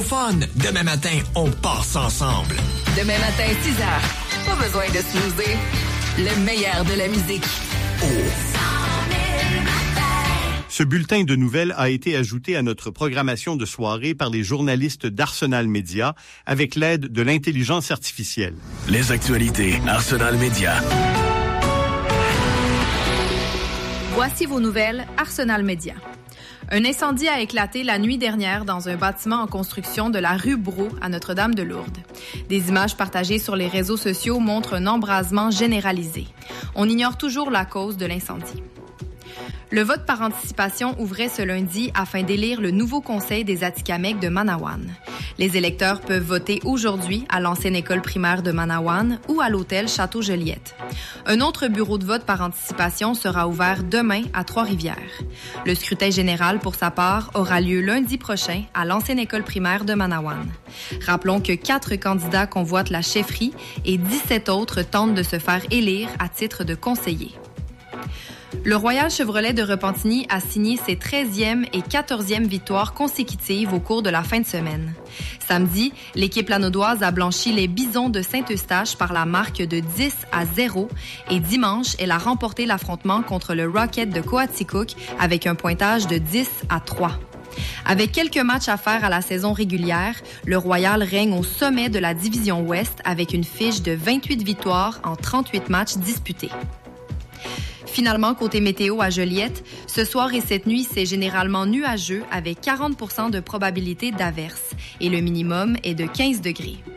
Fun. Demain matin, on passe ensemble. Demain matin, 6h. Pas besoin de snoozer. Le meilleur de la musique. Ce bulletin de nouvelles a été ajouté à notre programmation de soirée par les journalistes d'Arsenal Média avec l'aide de l'intelligence artificielle. Les actualités Arsenal Média. Voici vos nouvelles Arsenal Média. Un incendie a éclaté la nuit dernière dans un bâtiment en construction de la rue Brault à Notre-Dame-de-Lourdes. Des images partagées sur les réseaux sociaux montrent un embrasement généralisé. On ignore toujours la cause de l'incendie. Le vote par anticipation ouvrait ce lundi afin d'élire le nouveau conseil des Atikamekw de Manawan. Les électeurs peuvent voter aujourd'hui à l'ancienne école primaire de Manawan ou à l'hôtel Château-Joliette. Un autre bureau de vote par anticipation sera ouvert demain à Trois-Rivières. Le scrutin général, pour sa part, aura lieu lundi prochain à l'ancienne école primaire de Manawan. Rappelons que 4 candidats convoitent la chefferie et 17 autres tentent de se faire élire à titre de conseillers. Le Royal Chevrolet de Repentigny a signé ses 13e et 14e victoires consécutives au cours de la fin de semaine. Samedi, l'équipe lanaudoise a blanchi les Bisons de Saint-Eustache par la marque de 10-0 et dimanche, elle a remporté l'affrontement contre le Rocket de Coaticook avec un pointage de 10-3. Avec quelques matchs à faire à la saison régulière, le Royal règne au sommet de la division Ouest avec une fiche de 28 victoires en 38 matchs disputés. Finalement, côté météo à Joliette, ce soir et cette nuit, c'est généralement nuageux avec 40% de probabilité d'averse et le minimum est de 15 degrés.